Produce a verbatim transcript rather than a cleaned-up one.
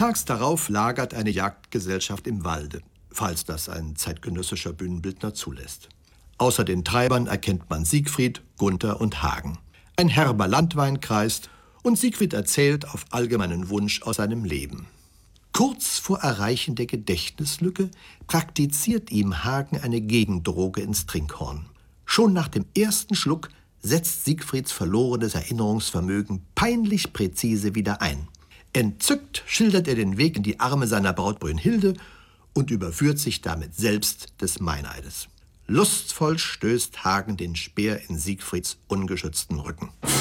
Tags darauf lagert eine Jagdgesellschaft im Walde, falls das ein zeitgenössischer Bühnenbildner zulässt. Außer den Treibern erkennt man Siegfried, Gunther und Hagen. Ein herber Landwein kreist und Siegfried erzählt auf allgemeinen Wunsch aus seinem Leben. Kurz vor Erreichen der Gedächtnislücke praktiziert ihm Hagen eine Gegendroge ins Trinkhorn. Schon nach dem ersten Schluck setzt Siegfrieds verlorenes Erinnerungsvermögen peinlich präzise wieder ein. Entzückt schildert er den Weg in die Arme seiner Braut Brünnhilde und überführt sich damit selbst des Meineides. Lustvoll stößt Hagen den Speer in Siegfrieds ungeschützten Rücken.